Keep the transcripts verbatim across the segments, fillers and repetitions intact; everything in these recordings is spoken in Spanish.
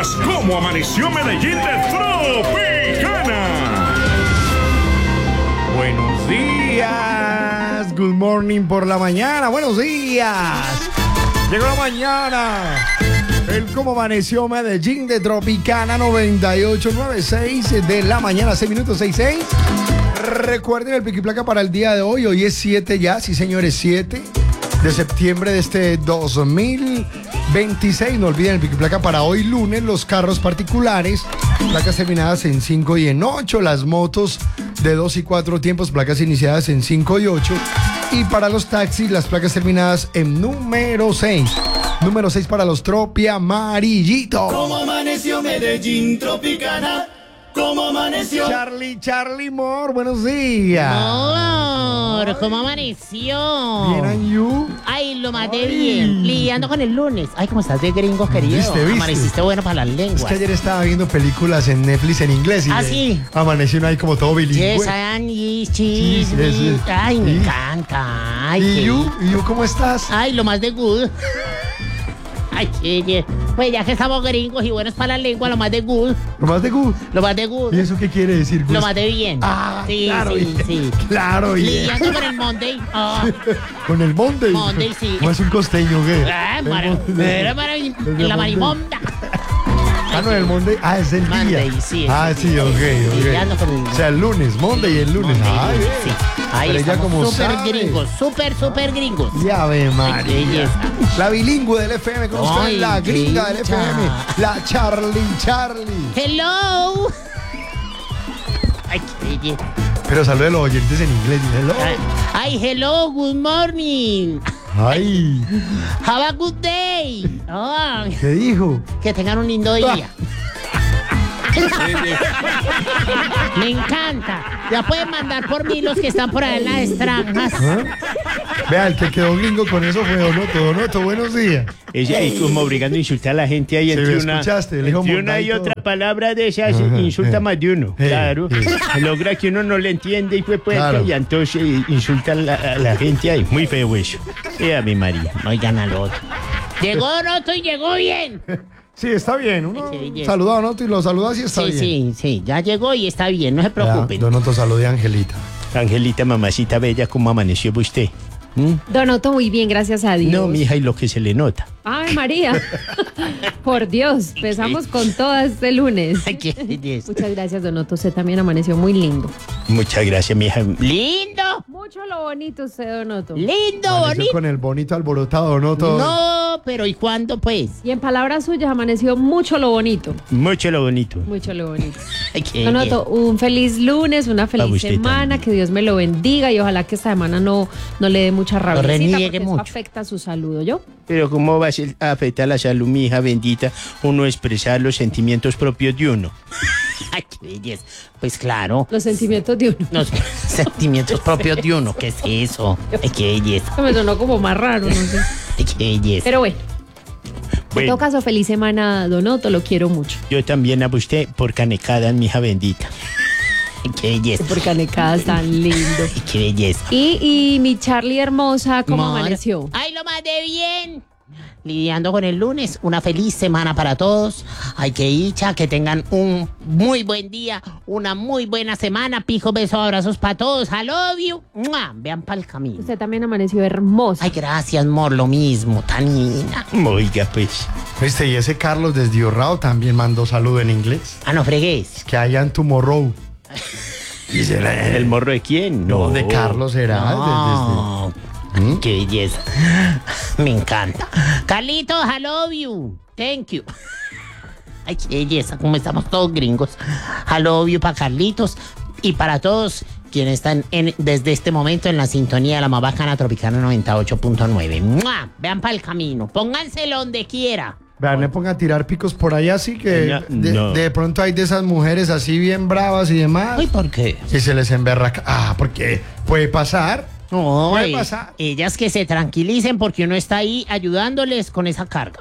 días. ¿Cómo amaneció Medellín de Tropicana? Buenos días. Good morning por la mañana. Buenos días. Llegó la mañana. El cómo amaneció Medellín de Tropicana noventa y ocho punto noventa y seis de la mañana, seis minutos, seis seis. Recuerden el pico y placa para el día de hoy. Hoy es siete ya, sí señores, siete de septiembre de este dos mil veintiséis. No olviden el pico y placa para hoy lunes. Los carros particulares, placas terminadas en cinco y en ocho. Las motos de dos y cuatro tiempos, placas iniciadas en cinco y ocho. Y para los taxis, las placas terminadas en número seis. Número seis para los Tropi Amarillito. ¿Cómo amaneció Medellín Tropicana? ¿Cómo amaneció? Charlie, Charlie Moore, buenos días. Amor, ¿cómo amaneció? Bien, and you. Ay, lo maté Ay. bien. Lidiando con el lunes. Ay, ¿cómo estás de gringo, querido? ¿Viste, viste? Amaneciste bueno para las lenguas. Es que ayer estaba viendo películas en Netflix en inglés y ¿Ah, eh, sí? amaneció uno ahí como todo bilingüe. Yes, I am yes, Sí, sí, cheese, sí. Ay, me Sí. encanta. Ay, ¿Y qué- you? ¿Y you cómo estás? Ay, lo más de good. Ay, sí, sí. Pues ya que estamos gringos y buenos para la lengua, lo más de good. ¿Lo más de good? Lo más de good. ¿Y eso qué quiere decir? Lo Gus? más de bien. Ah, sí, claro, sí, bien. sí. Claro, bien. Lidiando con el Monday. Ah. Con el Monday. Monday, sí. ¿No es un costeño qué? Ah, El mara- Monday. era marav- El de la Monday. marimonda. Ah, no, el Monday. Ah, es el día. Monday, sí, es Ah, el sí, día. ok, Lidiando ok. con el- O sea, el lunes, Monday y el lunes. Monday, Ay, bien. sí. Ahí Pero ella estamos como súper sabe. gringos, súper, súper gringos. Ya ve, Ay, María. belleza. La bilingüe del F M con Ay, ustedes, la gringa del F M, bella. la Charlie Charlie. Hello. Ay, qué belleza. Pero salude a los oyentes en inglés. Dile hello. Ay, ay, hello, good morning. Ay, Have a good day. Ay, ¿qué dijo? que tengan un lindo día. Me encanta. Ya pueden mandar por mí los que están por ahí en las extranjas. ¿Ah? Vea, el que quedó gringo con eso fue Donoto. Donoto, buenos días. Ella es como obligando a insultar a la gente ahí Sí, entre me una, escuchaste, le dijo entre una Monday y y otra todo. palabra de esas Ajá, insulta eh. más de uno, Eh, claro. eh. Logra que uno no le entiende y fue puente Claro. y entonces eh, insulta a la, a la gente ahí. Muy feo eso. Eh, a mi María. Oigan al otro. Llegó Roto y llegó bien. Sí, está bien. Uno Qué belleza. saluda a Donoto y lo saluda y está Sí, bien. sí, sí. Ya llegó y está bien. No se Ya, preocupen. Donoto salude a Angelita. Angelita, mamacita bella, ¿cómo amaneció usted? ¿Mm? Donoto, muy bien, gracias a Dios. No, mija, y lo que se le nota. Ay, María. Por Dios, empezamos con todas este lunes. Ay, qué belleza. Muchas gracias, Donoto. Usted también amaneció muy lindo. Muchas gracias, mija. Lindo. Mucho lo bonito usted, Donoto. Lindo, Amaneció bonito. con el bonito alborotado, Donoto. No, pero ¿y cuándo pues? Y en palabras suyas, amaneció mucho lo bonito. Mucho lo bonito. Mucho lo bonito. Ay, qué Donoto, un feliz lunes, una Para feliz usted semana, también. que Dios me lo bendiga y ojalá que esta semana no, no le dé mucha rabia. reniegue Porque eso mucho. afecta su salud, ¿yo? Pero ¿cómo va a ser- a afectar la salud, mi hija bendita, uno expresar los sentimientos propios de uno? Ay, qué belleza. Pues claro. Los sentimientos de uno. Los sentimientos propios de uno. ¿Qué es eso? Ay, qué belleza. Me sonó como más raro, no sé. Ay, qué belleza. Pero bueno, en Bueno, todo caso, feliz semana, Donoto, lo quiero mucho. yo también a usted por canecada, mi hija bendita. Ay, qué belleza. Por canecadas tan lindo. Ay, qué belleza. Y, y mi Charlie hermosa, ¿cómo Amor. amaneció? Ay, lo más de bien. Lidiando con el lunes, una feliz semana para todos. Ay, que dicha, que tengan un muy buen día, una muy buena semana. Pijo, besos, abrazos para todos. I love you. ¡Mua! Vean para el camino. Usted también amaneció hermosa. Ay, gracias, amor, lo mismo, Tanina. Oiga, pues. Viste, y ese Carlos desde Urrao también mandó saludo en inglés. Ah, no fregues. Que hayan tomorrow. Y será ¿El morro de quién? No, de Carlos será. No. desde- ¿Mm? Qué belleza. Me encanta. Carlitos, I love you. Thank you. Ay, qué belleza, como estamos todos gringos. I love you para Carlitos y para todos quienes están en, desde este momento en la sintonía de la más bacana Tropicana noventa y ocho punto nueve. ¡Mua! Vean para el camino. Pónganselo donde quiera. Vean, le ponga a tirar picos por allá, así que No, de, no. de pronto hay de esas mujeres así bien bravas y demás. Uy, ¿por qué? Y se les emberraca. Ah, porque puede pasar. No, Puede eh, pasar. ellas que se tranquilicen porque uno está ahí ayudándoles con esa carga.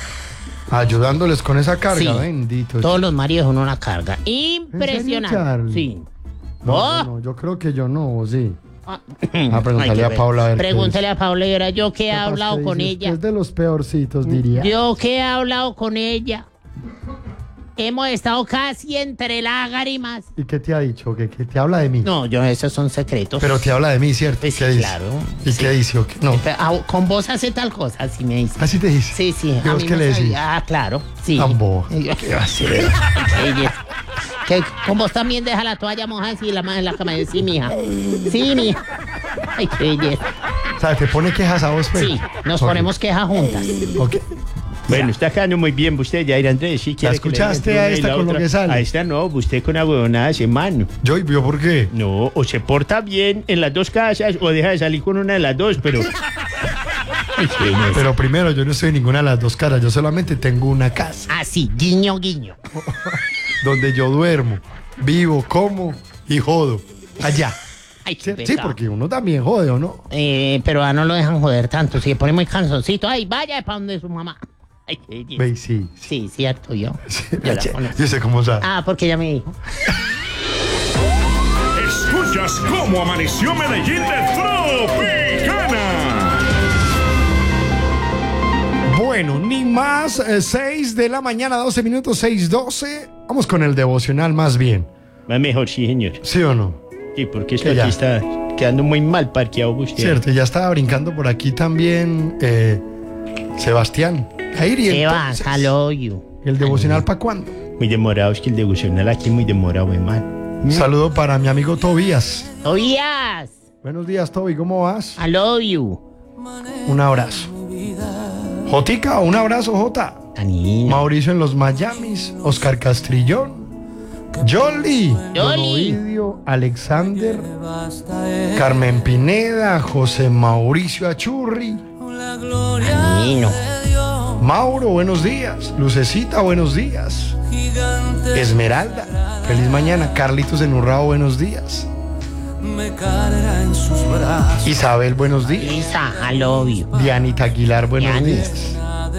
Ayudándoles con esa carga, Sí. bendito. Todos los maridos son una carga. serio, Impresionante. Charlie? Sí. No, Oh. yo no, yo creo que yo no, sí. Ah, Ah, pregúntale Ay, qué a ver- Paula a ver qué Pregúntale a Paula y ahora yo que he Capaz hablado que con dices ella. que es de los peorcitos, diría. Yo que he hablado con ella. hemos estado casi entre lágrimas. ¿Y qué te ha dicho? ¿Que, que te habla de mí? No, yo, esos son secretos. Pero te habla de mí, ¿cierto? Pues ¿Qué sí, dice? claro. ¿Y Sí. qué dice? ¿O qué? No. Pero, ah, con vos hace tal cosa, así me dice. ¿Así te dice? Sí, sí. ¿Y a vos mí qué me le sabía. decís? Ah, claro, sí. Tan bobo. ¿Qué va a hacer? Que con vos también deja la toalla mojada así en la, en la cama. Sí, mija. Sí, mija. Ay, qué belleza. O sea, te pone quejas a vos, pues. Sí, nos Ok. ponemos quejas juntas. Ok. Bueno, está quedando muy bien usted, Yair Andrés. ¿Sí quiere que le escuchaste diga a entre esta una y con lo otra? que sale? A esta no, usted con la huevonada de mano. Yo, ¿y yo por qué? No, o se porta bien en las dos casas o deja de salir con una de las dos, pero... Ay, qué no. Pero primero, yo no soy ninguna de las dos caras. Yo solamente tengo una casa Así, guiño, guiño. donde yo duermo, vivo, como y jodo. Allá. Ay, qué Sí, sí, pecado. porque uno también jode, ¿o no? Eh, pero a no lo dejan joder tanto. Si se pone muy cansoncito, ay, vaya para donde su mamá. Ay, qué belleza. Ve, sí. Sí, cierto, yo. Sí, Yo la che, conozco. yo sé cómo sabe. Ah, porque ella me dijo. Escuchas cómo amaneció Medellín de Tropicana. Bueno, ni más, eh, seis de la mañana, doce minutos, seis doce. Vamos con el devocional más bien. Va mejor, sí, señor. ¿Sí o no? Sí, porque esto Que ya. aquí está quedando muy mal parqueado usted. Cierto, ya estaba brincando por aquí también eh, Sebastián. Jair, y Se va, entonces, hello you. ¿el devocional para cuándo? Muy demorado, es que el devocional aquí muy demorado, hermano. Un saludo para mi amigo Tobías. Tobías, Buenos días, Toby, ¿cómo vas? I love you. Un abrazo. Jotica, un abrazo, Jota. Anina. Mauricio en los Miamis, Oscar Castrillón, Jolly, Don Yoli. Ovidio, Alexander, Carmen Pineda, José Mauricio Achurri, Anino. Mauro, buenos días, Lucecita, buenos días, Esmeralda, feliz mañana, Carlitos en Urrao, buenos días, Isabel, buenos días, Lisa, I love you. Dianita Aguilar, buenos Diani. días.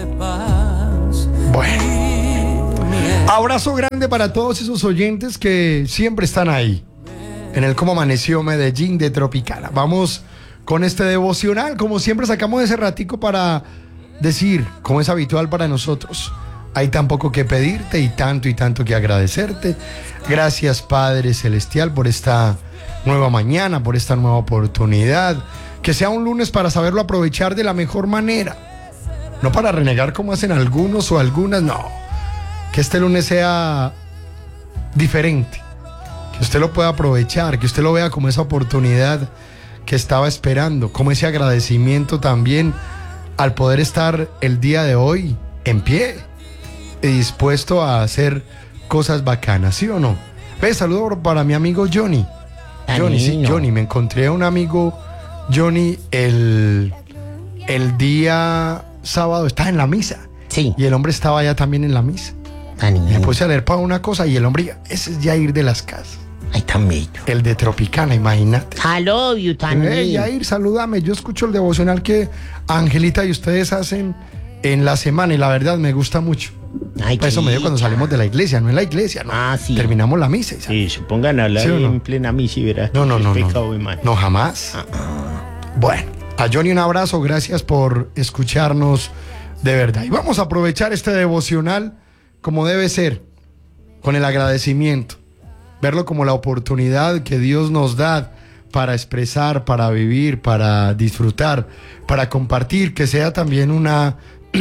Bueno, abrazo grande para todos esos oyentes que siempre están ahí en el Cómo Amaneció Medellín de Tropicana. Vamos con este devocional, como siempre sacamos ese ratico para decir, como es habitual para nosotros, hay tan poco que pedirte y tanto y tanto que agradecerte. Gracias, Padre Celestial, por esta nueva mañana, por esta nueva oportunidad. Que sea un lunes para saberlo aprovechar de la mejor manera. No para renegar como hacen algunos o algunas, no. Que este lunes sea diferente. Que usted lo pueda aprovechar, que usted lo vea como esa oportunidad que estaba esperando, como ese agradecimiento también al poder estar el día de hoy en pie y dispuesto a hacer cosas bacanas, ¿sí o no? Ve, saludo para mi amigo Johnny. Johnny, sí, Danilo. Johnny, me encontré a un amigo Johnny el, el día sábado, estaba en la misa. Sí, Y el hombre estaba allá también en la misa. Y me Danilo. puse a leer para una cosa y el hombre, ese es Yair de las Casas. Ay, tan bello. El de Tropicana, imagínate. I love you, Hey, Danilo. Yair, salúdame. Yo escucho el devocional que Angelita y ustedes hacen en la semana y la verdad me gusta mucho. Ay, Eso me dio cuando chicha. salimos de la iglesia, no en la iglesia, ¿no? Ah, sí. Terminamos la misa. y sal- Sí, se pongan a hablar ¿Sí o no? en plena misa y verás. No, no, que no, es no. pecado, hermano. No, jamás. Bueno, a Johnny un abrazo, gracias por escucharnos de verdad. Y vamos a aprovechar este devocional como debe ser, con el agradecimiento. Verlo como la oportunidad que Dios nos da para expresar, para vivir, para disfrutar, para compartir, que sea también una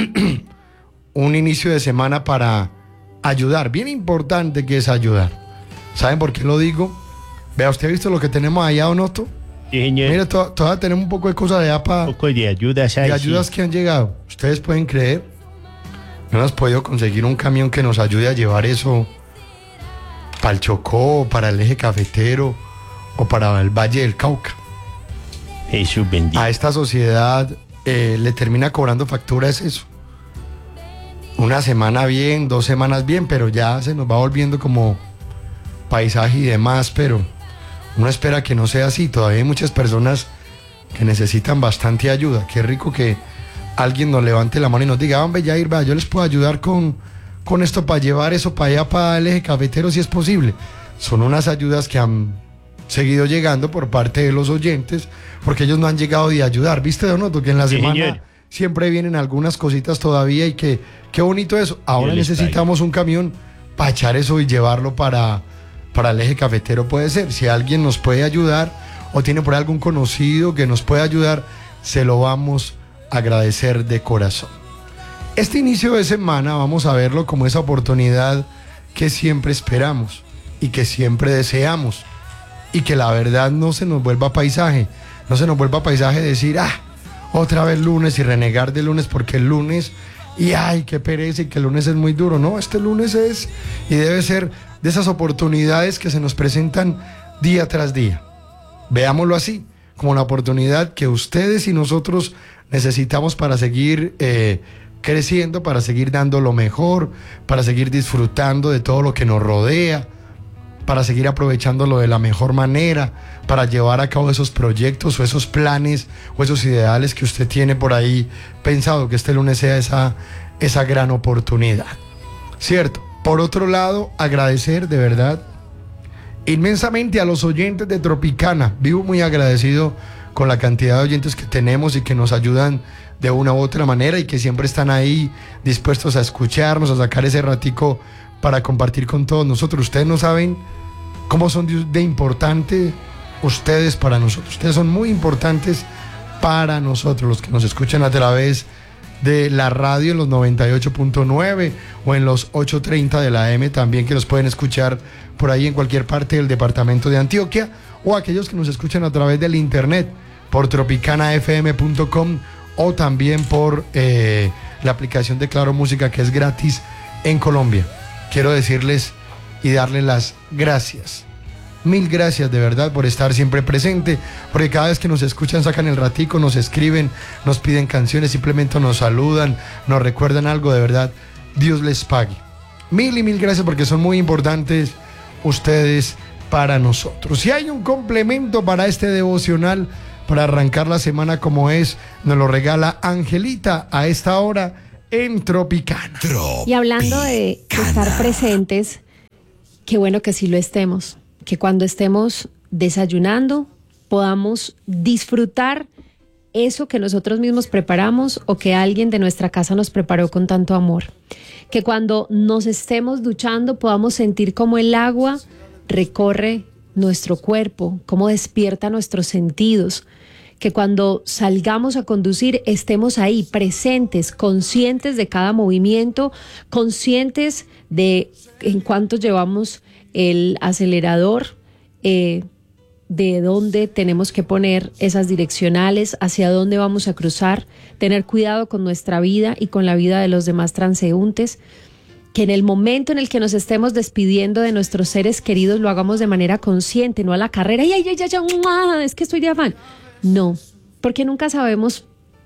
un inicio de semana para ayudar. Bien importante que es ayudar. ¿Saben por qué lo digo? Vea, ¿usted ha visto lo que tenemos allá, o Noto? Sí, señor. Mire, to- todavía tenemos un poco de cosas allá para Un poco de ayudas ahí, de ayudas sí. que han llegado. ¿Ustedes pueden creer? No hemos podido conseguir un camión que nos ayude a llevar eso para el Chocó, para el eje cafetero o para el Valle del Cauca. Jesús bendito. A esta sociedad eh, le termina cobrando factura es eso. Una semana bien, dos semanas bien, pero ya se nos va volviendo como paisaje y demás, pero uno espera que no sea así. Todavía hay muchas personas que necesitan bastante ayuda. Qué rico que alguien nos levante la mano y nos diga, hombre, Yair, vea, yo les puedo ayudar con, con esto para llevar eso para allá, para el eje cafetero, si es posible. Son unas ayudas que han seguido llegando por parte de los oyentes, porque ellos no han llegado de ayudar. ¿Viste, Don Otto, que en la Sí, semana señor. siempre vienen algunas cositas todavía y que qué bonito eso? Ahora Dios les necesitamos un camión para echar eso y llevarlo para, para el eje cafetero puede ser. Si alguien nos puede ayudar o tiene por ahí algún conocido que nos pueda ayudar, se lo vamos a agradecer de corazón. Este inicio de semana vamos a verlo como esa oportunidad que siempre esperamos y que siempre deseamos, y que la verdad no se nos vuelva paisaje, no se nos vuelva paisaje decir, ah, otra vez lunes y renegar de lunes porque el lunes, y ay, qué pereza y que el lunes es muy duro. No, este lunes es y debe ser de esas oportunidades que se nos presentan día tras día. Veámoslo así, como una oportunidad que ustedes y nosotros necesitamos para seguir eh, creciendo, para seguir dando lo mejor, para seguir disfrutando de todo lo que nos rodea, para seguir aprovechándolo de la mejor manera, para llevar a cabo esos proyectos o esos planes o esos ideales que usted tiene por ahí pensado, que este lunes sea esa, esa gran oportunidad, ¿cierto? Por otro lado, agradecer de verdad inmensamente a los oyentes de Tropicana. Vivo muy agradecido con la cantidad de oyentes que tenemos y que nos ayudan de una u otra manera y que siempre están ahí dispuestos a escucharnos, a sacar ese ratico para compartir con todos nosotros. Ustedes no saben cómo son de, de importante ustedes para nosotros. Ustedes son muy importantes para nosotros, los que nos escuchan a través de la radio en los noventa y ocho punto nueve o en los ochocientos treinta de la A M también, que los pueden escuchar por ahí en cualquier parte del departamento de Antioquia, o aquellos que nos escuchan a través del internet por tropicana f m punto com o también por eh, la aplicación de Claro Música, que es gratis en Colombia. Quiero decirles y darles las gracias, mil gracias de verdad por estar siempre presente, porque cada vez que nos escuchan sacan el ratico, nos escriben, nos piden canciones, simplemente nos saludan, nos recuerdan algo. De verdad, Dios les pague. Mil y mil gracias, porque son muy importantes ustedes para nosotros. Si hay un complemento para este devocional, para arrancar la semana como es, nos lo regala Angelita a esta hora en Tropicana. Y hablando de estar presentes, qué bueno que sí lo estemos, que cuando estemos desayunando podamos disfrutar eso que nosotros mismos preparamos o que alguien de nuestra casa nos preparó con tanto amor. Que cuando nos estemos duchando podamos sentir cómo el agua recorre nuestro cuerpo, cómo despierta nuestros sentidos. Que cuando salgamos a conducir estemos ahí presentes, conscientes de cada movimiento, conscientes de en cuánto llevamos el acelerador, eh, de dónde tenemos que poner esas direccionales, hacia dónde vamos a cruzar, tener cuidado con nuestra vida y con la vida de los demás transeúntes. Que en el momento en el que nos estemos despidiendo de nuestros seres queridos lo hagamos de manera consciente, no a la carrera. ¡Ay, ay, ay, ay, ay! Es que estoy de afán. No, porque nunca sabemos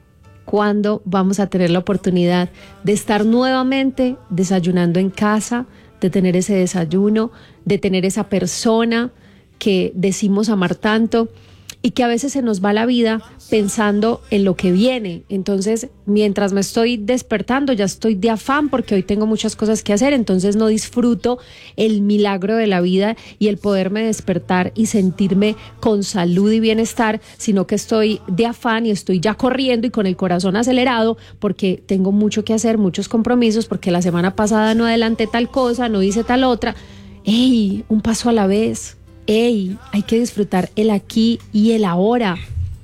cuándo vamos a tener la oportunidad de estar nuevamente desayunando en casa, de tener ese desayuno, de tener esa persona que decimos amar tanto y que a veces se nos va la vida pensando en lo que viene. Entonces, mientras me estoy despertando, ya estoy de afán porque hoy tengo muchas cosas que hacer, entonces no disfruto el milagro de la vida y el poderme despertar y sentirme con salud y bienestar, sino que estoy de afán y estoy ya corriendo y con el corazón acelerado porque tengo mucho que hacer, muchos compromisos, porque la semana pasada no adelanté tal cosa, no hice tal otra. ¡Ey! Un paso a la vez. ¡Ey! Hay que disfrutar el aquí y el ahora.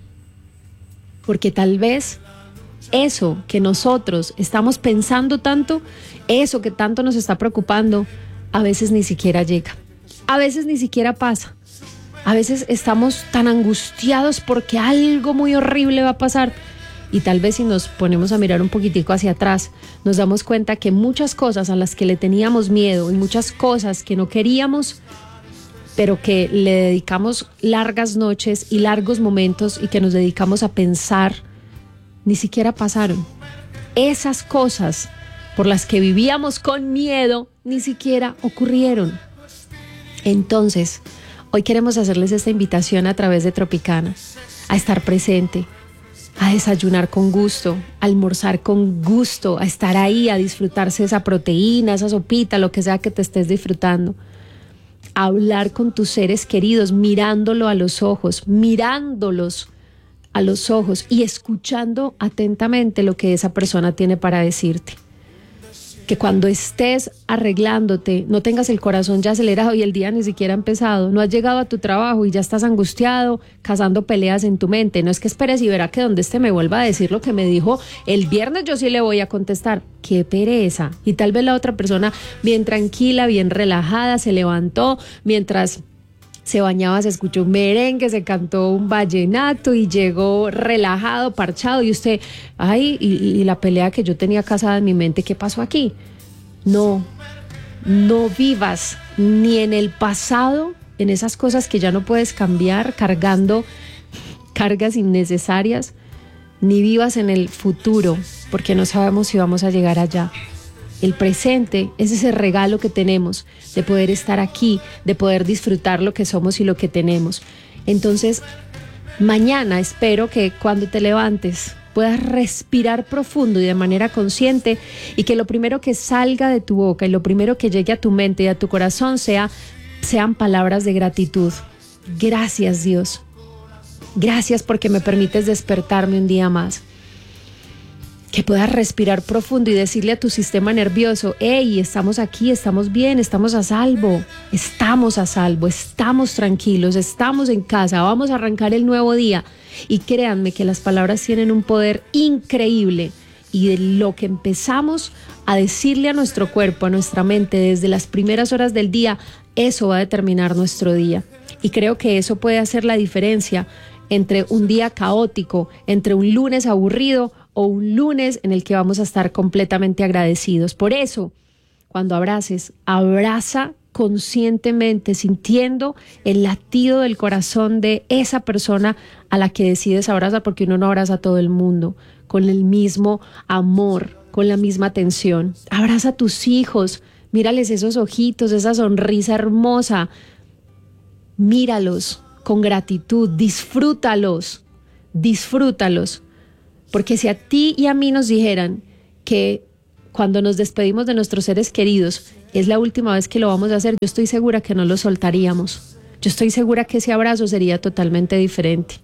Porque tal vez eso que nosotros estamos pensando tanto, eso que tanto nos está preocupando, a veces ni siquiera llega. A veces ni siquiera pasa. A veces estamos tan angustiados porque algo muy horrible va a pasar. Y tal vez si nos ponemos a mirar un poquitico hacia atrás, nos damos cuenta que muchas cosas a las que le teníamos miedo y muchas cosas que no queríamos, pero que le dedicamos largas noches y largos momentos y que nos dedicamos a pensar, ni siquiera pasaron. Esas cosas por las que vivíamos con miedo ni siquiera ocurrieron. Entonces, hoy queremos hacerles esta invitación a través de Tropicana, a estar presente, a desayunar con gusto, a almorzar con gusto, a estar ahí, a disfrutarse esa proteína, esa sopita, lo que sea que te estés disfrutando. Hablar con tus seres queridos, mirándolo a los ojos, mirándolos a los ojos y escuchando atentamente lo que esa persona tiene para decirte. Que cuando estés arreglándote, no tengas el corazón ya acelerado y el día ni siquiera ha empezado. No has llegado a tu trabajo y ya estás angustiado, cazando peleas en tu mente. No es que esperes y verá que donde este me vuelva a decir lo que me dijo el viernes, yo sí le voy a contestar. ¡Qué pereza! Y tal vez la otra persona bien tranquila, bien relajada, se levantó mientras se bañaba, se escuchó un merengue, se cantó un vallenato y llegó relajado, parchado, y usted, ay, y, y la pelea que yo tenía casada en mi mente, ¿qué pasó aquí? No, no vivas ni en el pasado, en esas cosas que ya no puedes cambiar, cargando cargas innecesarias, ni vivas en el futuro, porque no sabemos si vamos a llegar allá. El presente es ese regalo que tenemos de poder estar aquí, de poder disfrutar lo que somos y lo que tenemos. Entonces, mañana espero que cuando te levantes puedas respirar profundo y de manera consciente, y que lo primero que salga de tu boca y lo primero que llegue a tu mente y a tu corazón sea, sean palabras de gratitud. Gracias, Dios. Gracias porque me permites despertarme un día más. Que puedas respirar profundo y decirle a tu sistema nervioso, hey, estamos aquí, estamos bien, estamos a salvo, estamos a salvo, estamos tranquilos, estamos en casa, vamos a arrancar el nuevo día. Y créanme que las palabras tienen un poder increíble, y de lo que empezamos a decirle a nuestro cuerpo, a nuestra mente desde las primeras horas del día, eso va a determinar nuestro día. Y creo que eso puede hacer la diferencia entre un día caótico, entre un lunes aburrido o un lunes en el que vamos a estar completamente agradecidos. Por eso, cuando abraces, abraza conscientemente, sintiendo el latido del corazón de esa persona a la que decides abrazar, porque uno no abraza a todo el mundo con el mismo amor, con la misma atención. Abraza a tus hijos, mírales esos ojitos, esa sonrisa hermosa, míralos con gratitud, disfrútalos, disfrútalos. Porque si a ti y a mí nos dijeran que cuando nos despedimos de nuestros seres queridos es la última vez que lo vamos a hacer, yo estoy segura que no lo soltaríamos. Yo estoy segura que ese abrazo sería totalmente diferente.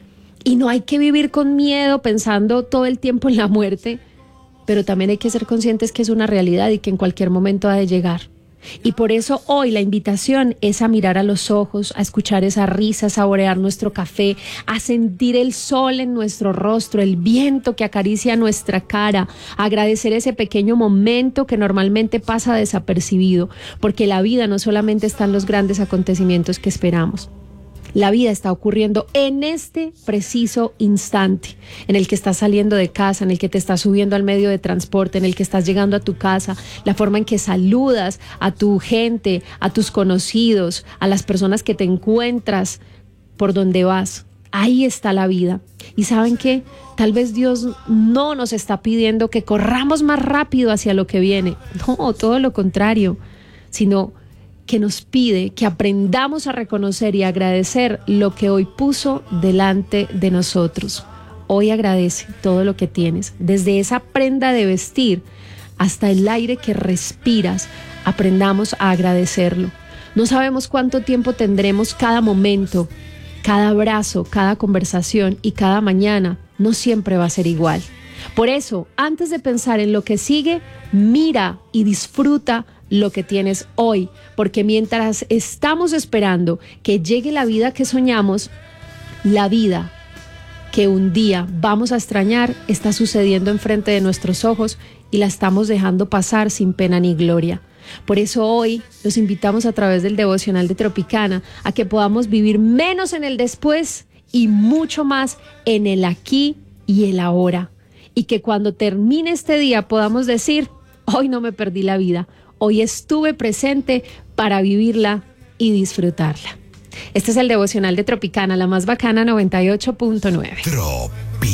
Y no hay que vivir con miedo pensando todo el tiempo en la muerte, pero también hay que ser conscientes que es una realidad y que en cualquier momento ha de llegar. Y por eso hoy la invitación es a mirar a los ojos, a escuchar esa risa, a saborear nuestro café, a sentir el sol en nuestro rostro, el viento que acaricia nuestra cara, a agradecer ese pequeño momento que normalmente pasa desapercibido, porque la vida no solamente está en los grandes acontecimientos que esperamos. La vida está ocurriendo en este preciso instante en el que estás saliendo de casa, en el que te estás subiendo al medio de transporte, en el que estás llegando a tu casa, la forma en que saludas a tu gente, a tus conocidos, a las personas que te encuentras por donde vas. Ahí está la vida. ¿Y saben qué? Tal vez Dios no nos está pidiendo que corramos más rápido hacia lo que viene. No, todo lo contrario, sino que nos pide que aprendamos a reconocer y agradecer lo que hoy puso delante de nosotros. Hoy agradece todo lo que tienes, desde esa prenda de vestir hasta el aire que respiras. Aprendamos a agradecerlo. No sabemos cuánto tiempo tendremos cada momento, cada abrazo, cada conversación, y cada mañana no siempre va a ser igual. Por eso, antes de pensar en lo que sigue, mira y disfruta lo que tienes hoy, porque mientras estamos esperando que llegue la vida que soñamos, la vida que un día vamos a extrañar está sucediendo enfrente de nuestros ojos y la estamos dejando pasar sin pena ni gloria. Por eso hoy los invitamos a través del devocional de Tropicana a que podamos vivir menos en el después y mucho más en el aquí y el ahora, y que cuando termine este día podamos decir: hoy no me perdí la vida, hoy estuve presente para vivirla y disfrutarla. Este es el devocional de Tropicana, la más bacana, noventa y ocho punto nueve.